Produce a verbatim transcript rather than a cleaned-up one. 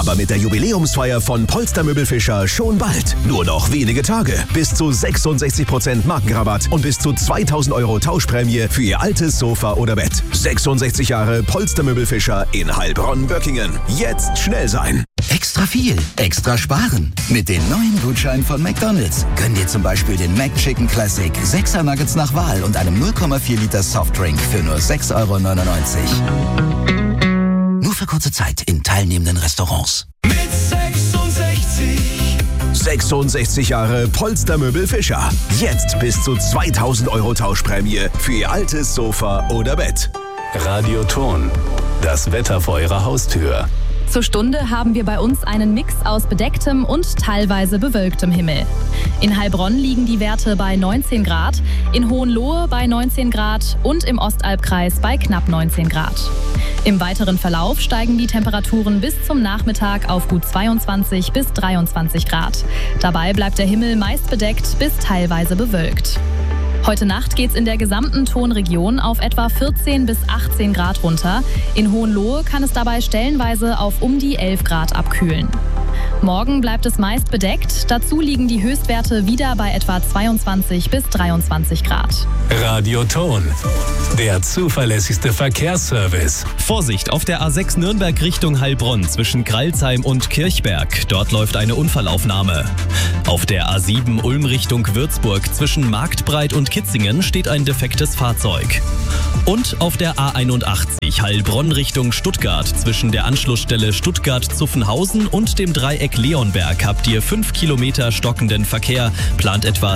Aber mit der Jubiläumsfeier von Polster Möbelfischer schon bald. Nur noch wenige Tage. Bis zu sechsundsechzig Prozent Markenrabatt und bis zu zweitausend Euro Tauschprämie für Ihr altes Sofa oder Bett. sechsundsechzig Jahre Polster Möbelfischer in Heilbronn-Böckingen. Jetzt schnell sein. Extra viel, extra sparen. Mit den neuen Gutscheinen von McDonald's können dir zum Beispiel den McChicken Classic, sechser Nuggets nach Wahl und einem null Komma vier Liter Softdrink für nur sechs Euro neunundneunzig. Nur für kurze Zeit in teilnehmenden Restaurants. Mit sechsundsechzig. sechsundsechzig Jahre Polster Möbelfischer. Jetzt bis zu zweitausend Euro Tauschprämie für Ihr altes Sofa oder Bett. Radioton. Das Wetter vor Ihrer Haustür. Zur Stunde haben wir bei uns einen Mix aus bedecktem und teilweise bewölktem Himmel. In Heilbronn liegen die Werte bei neunzehn Grad, in Hohenlohe bei neunzehn Grad und im Ostalbkreis bei knapp neunzehn Grad. Im weiteren Verlauf steigen die Temperaturen bis zum Nachmittag auf gut zweiundzwanzig bis dreiundzwanzig Grad. Dabei bleibt der Himmel meist bedeckt bis teilweise bewölkt. Heute Nacht geht's in der gesamten Tonregion auf etwa vierzehn bis achtzehn Grad runter. In Hohenlohe kann es dabei stellenweise auf um die elf Grad abkühlen. Morgen bleibt es meist bedeckt. Dazu liegen die Höchstwerte wieder bei etwa zweiundzwanzig bis dreiundzwanzig Grad. Radioton. Der zuverlässigste Verkehrsservice. Vorsicht auf der A sechs Nürnberg Richtung Heilbronn zwischen Kreilsheim und Kirchberg. Dort läuft eine Unfallaufnahme. Auf der A sieben Ulm Richtung Würzburg zwischen Marktbreit und Kitzingen steht ein defektes Fahrzeug. Und auf der A einundachtzig Heilbronn Richtung Stuttgart zwischen der Anschlussstelle Stuttgart-Zuffenhausen und dem Dreieck Leonberg habt ihr fünf Kilometer stockenden Verkehr, plant etwa